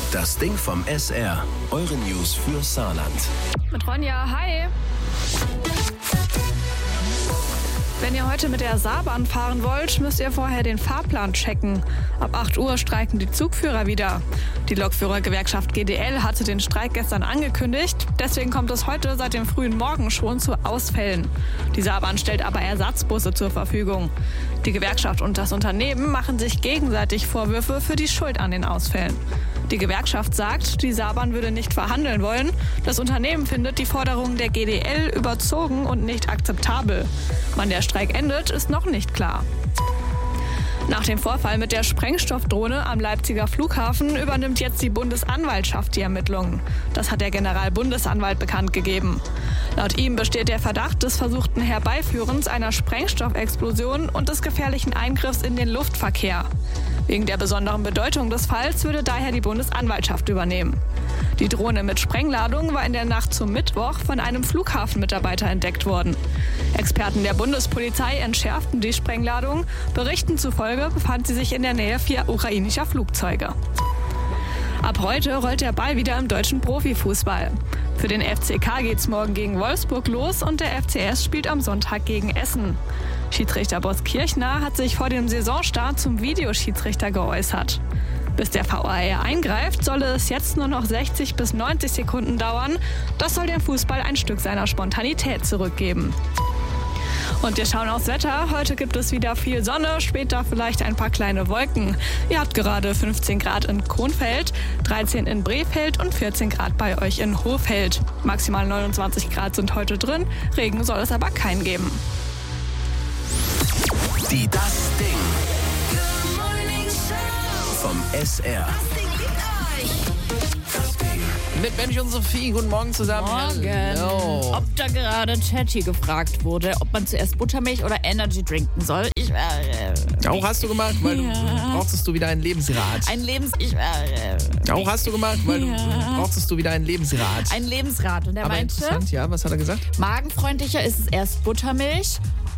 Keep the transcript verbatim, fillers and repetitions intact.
Das Ding vom S R. Eure News für Saarland. Mit Ronja, hi. Wenn ihr heute mit der Saarbahn fahren wollt, müsst ihr vorher den Fahrplan checken. Ab acht Uhr streiken die Zugführer wieder. Die Lokführergewerkschaft G D L hatte den Streik gestern angekündigt. Deswegen kommt es heute seit dem frühen Morgen schon zu Ausfällen. Die Saarbahn stellt aber Ersatzbusse zur Verfügung. Die Gewerkschaft und das Unternehmen machen sich gegenseitig Vorwürfe für die Schuld an den Ausfällen. Die Gewerkschaft sagt, die Saarbahn würde nicht verhandeln wollen. Das Unternehmen findet die Forderungen der G D L überzogen und nicht akzeptabel. Wann der Streik endet, ist noch nicht klar. Nach dem Vorfall mit der Sprengstoffdrohne am Leipziger Flughafen übernimmt jetzt die Bundesanwaltschaft die Ermittlungen. Das hat der Generalbundesanwalt bekannt gegeben. Laut ihm besteht der Verdacht des versuchten Herbeiführens einer Sprengstoffexplosion und des gefährlichen Eingriffs in den Luftverkehr. Wegen der besonderen Bedeutung des Falls würde daher die Bundesanwaltschaft übernehmen. Die Drohne mit Sprengladung war in der Nacht zum Mittwoch von einem Flughafenmitarbeiter entdeckt worden. Experten der Bundespolizei entschärften die Sprengladung. Berichten zufolge befand sie sich in der Nähe vier ukrainischer Flugzeuge. Ab heute rollt der Ball wieder im deutschen Profifußball. Für den F C K geht's morgen gegen Wolfsburg los und der F C S spielt am Sonntag gegen Essen. Schiedsrichter Boris Kirchner hat sich vor dem Saisonstart zum Videoschiedsrichter geäußert. Bis der V A R eingreift, solle es jetzt nur noch sechzig bis neunzig Sekunden dauern. Das soll dem Fußball ein Stück seiner Spontanität zurückgeben. Und wir schauen aufs Wetter. Heute gibt es wieder viel Sonne, später vielleicht ein paar kleine Wolken. Ihr habt gerade fünfzehn Grad in Kronfeld, dreizehn in Brefeld und vierzehn Grad bei euch in Hohfeld. Maximal neunundzwanzig Grad sind heute drin, Regen soll es aber keinen geben. Die Das Ding vom S R. Mit Mensch und Sophie, guten Morgen zusammen. Morgen. Hello. Ob da gerade Chatty gefragt wurde, ob man zuerst Buttermilch oder Energy trinken soll. Ich äh, Auch hast du gemacht, weil Ja. du brauchst du wieder ein Lebensrat. ein Lebens ich äh, Auch hast du gemacht, weil Ja. du brauchst du wieder ein Lebensrat. ein Lebensrat und er Aber meinte, interessant, ja, was hat er gesagt? magenfreundlicher ist es erst Buttermilch